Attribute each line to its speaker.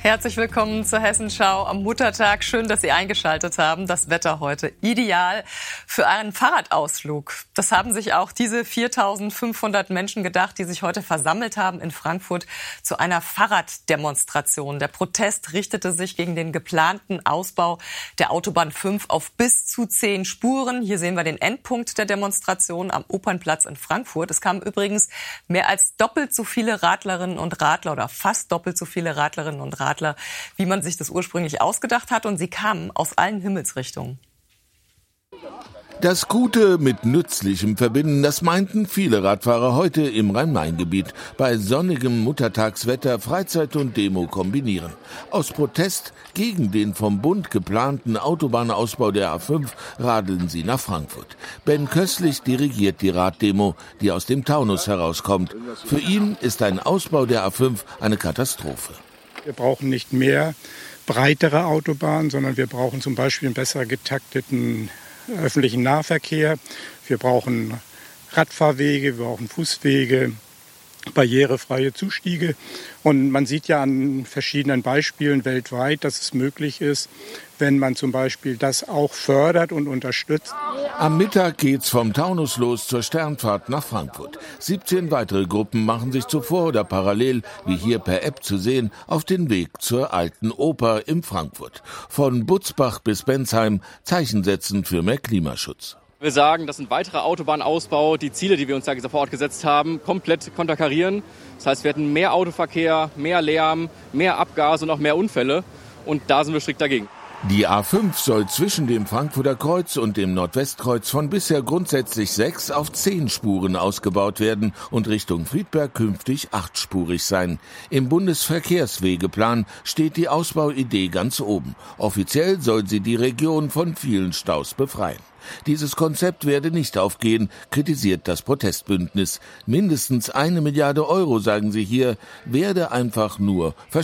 Speaker 1: Herzlich willkommen zur Hessenschau am Muttertag. Schön, dass Sie eingeschaltet haben. Das Wetter heute ideal für einen Fahrradausflug. Das haben sich auch diese 4.500 Menschen gedacht, die sich heute versammelt haben in Frankfurt zu einer Fahrraddemonstration. Der Protest richtete sich gegen den geplanten Ausbau der Autobahn 5 auf bis zu 10 Spuren. Hier sehen wir den Endpunkt der Demonstration am Opernplatz in Frankfurt. Es kamen übrigens mehr als doppelt so viele Radlerinnen und Radler oder fast doppelt so viele Radlerinnen und Radler, wie man sich das ursprünglich ausgedacht hat. Und sie kamen aus allen Himmelsrichtungen.
Speaker 2: Das Gute mit Nützlichem verbinden, das meinten viele Radfahrer heute im Rhein-Main-Gebiet. Bei sonnigem Muttertagswetter Freizeit und Demo kombinieren. Aus Protest gegen den vom Bund geplanten Autobahnausbau der A5 radeln sie nach Frankfurt. Ben Köstlich dirigiert die Raddemo, die aus dem Taunus herauskommt. Für ihn ist ein Ausbau der A5 eine Katastrophe.
Speaker 3: Wir brauchen nicht mehr breitere Autobahnen, sondern wir brauchen zum Beispiel einen besser getakteten öffentlichen Nahverkehr. Wir brauchen Radfahrwege, wir brauchen Fußwege, barrierefreie Zustiege. Und man sieht ja an verschiedenen Beispielen weltweit, dass es möglich ist, wenn man zum Beispiel das auch fördert und unterstützt.
Speaker 2: Am Mittag geht's vom Taunus los zur Sternfahrt nach Frankfurt. 17 weitere Gruppen machen sich zuvor oder parallel, wie hier per App zu sehen, auf den Weg zur Alten Oper in Frankfurt. Von Butzbach bis Bensheim Zeichen setzen für mehr Klimaschutz.
Speaker 4: Wir sagen, dass ein weiterer Autobahnausbau die Ziele, die wir uns da vor Ort gesetzt haben, komplett konterkarieren. Das heißt, wir hätten mehr Autoverkehr, mehr Lärm, mehr Abgase und auch mehr Unfälle. Und da sind wir strikt dagegen.
Speaker 2: Die A5 soll zwischen dem Frankfurter Kreuz und dem Nordwestkreuz von bisher grundsätzlich 6 auf 10 Spuren ausgebaut werden und Richtung Friedberg künftig 8-spurig sein. Im Bundesverkehrswegeplan steht die Ausbauidee ganz oben. Offiziell soll sie die Region von vielen Staus befreien. Dieses Konzept werde nicht aufgehen, kritisiert das Protestbündnis. Mindestens 1 Milliarde Euro, sagen sie hier, werde einfach nur